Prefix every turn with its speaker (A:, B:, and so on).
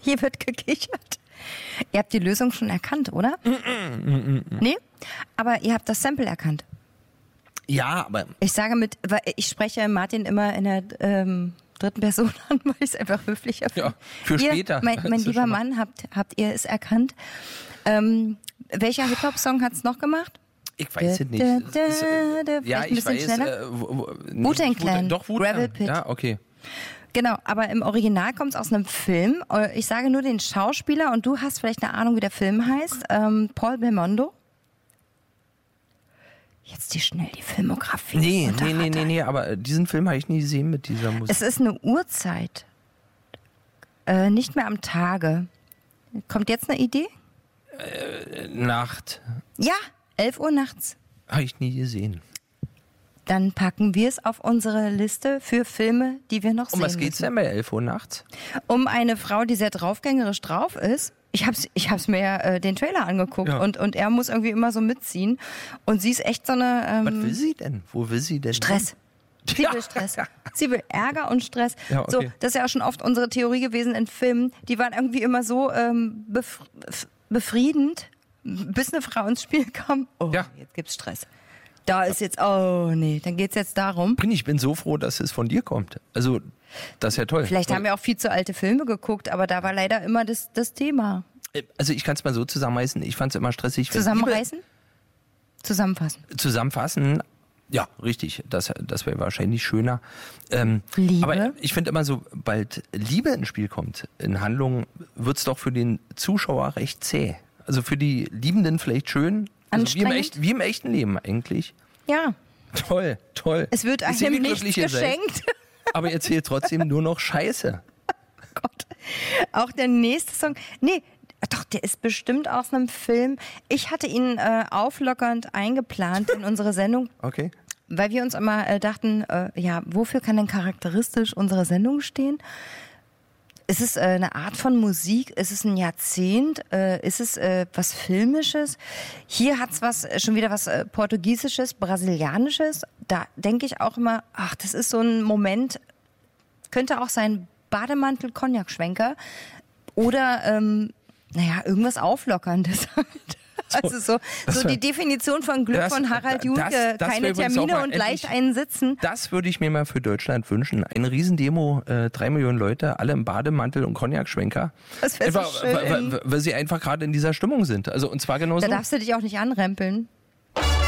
A: Hier wird gekichert. Ihr habt die Lösung schon erkannt, oder? Nee? Aber ihr habt das Sample erkannt.
B: Ja, aber...
A: Weil ich spreche Martin immer in der dritten Person an, weil ich es einfach höflicher finde.
B: Ja, für später.
A: Mein lieber Mann, habt ihr es erkannt? Welcher Hip-Hop-Song hat es noch gemacht?
B: Ich weiß es nicht. Ja, ich weiß.
A: Wu-Tang Clan.
B: Doch, Wu-Tang.
A: Gravel Pit.
B: Ja, okay.
A: Genau, aber im Original kommt es aus einem Film. Ich sage nur den Schauspieler und du hast vielleicht eine Ahnung, wie der Film heißt. Paul Belmondo. Jetzt schnell die Filmografie.
B: Nee, aber diesen Film habe ich nie gesehen mit dieser Musik.
A: Es ist eine Uhrzeit. Nicht mehr am Tage. Kommt jetzt eine Idee?
B: Nacht.
A: Ja, 11 Uhr nachts.
B: Habe ich nie gesehen.
A: Dann packen wir es auf unsere Liste für Filme, die wir noch sehen
B: Um was geht's denn bei 11 Uhr nachts?
A: Um eine Frau, die sehr draufgängerisch drauf ist. Ich hab's mir den Trailer angeguckt und er muss irgendwie immer so mitziehen. Und sie ist echt so eine...
B: was will sie denn? Wo will sie denn?
A: Stress. Sie will Stress. Sie will Ärger und Stress.
B: Ja, okay.
A: So, das ist ja auch schon oft unsere Theorie gewesen in Filmen. Die waren irgendwie immer so befriedend, bis eine Frau ins Spiel kam. Oh, jetzt gibt's Stress. Da ist jetzt, dann geht's jetzt darum.
B: Ich bin so froh, dass es von dir kommt. Also, das ist ja toll.
A: Vielleicht haben wir auch viel zu alte Filme geguckt, aber da war leider immer das Thema.
B: Also, ich kann es mal so zusammenreißen. Ich fand es immer stressig.
A: Zusammenreißen?
B: Zusammenfassen. Ja, richtig. Das wäre wahrscheinlich schöner.
A: Liebe?
B: Aber ich finde immer, sobald Liebe ins Spiel kommt, in Handlungen, wird's doch für den Zuschauer recht zäh. Also für die Liebenden vielleicht schön. Also wie im echten Leben eigentlich.
A: Ja.
B: Toll.
A: Es wird einem nichts geschenkt.
B: Aber ihr erzählt trotzdem nur noch Scheiße.
A: Oh Gott. Auch der nächste Song. Nee, doch, der ist bestimmt aus einem Film. Ich hatte ihn auflockernd eingeplant in unsere Sendung.
B: Okay.
A: Weil wir uns immer dachten, wofür kann denn charakteristisch unsere Sendung stehen? Ist es eine Art von Musik? Ist es ein Jahrzehnt? Ist es was Filmisches? Hier hat es schon wieder was Portugiesisches, Brasilianisches. Da denke ich auch immer, das ist so ein Moment, könnte auch sein Bademantel-Cognac-Schwenker oder irgendwas Auflockerndes halt. Also so die Definition von Glück von Harald Junke, keine Termine und leicht einen sitzen.
B: Das würde ich mir mal für Deutschland wünschen. Eine Riesendemo, 3 Millionen Leute, alle im Bademantel und Cognac-Schwenker.
A: Das wäre so schön.
B: Weil sie einfach gerade in dieser Stimmung sind. Also, und zwar genauso.
A: Da darfst du dich auch nicht anrempeln.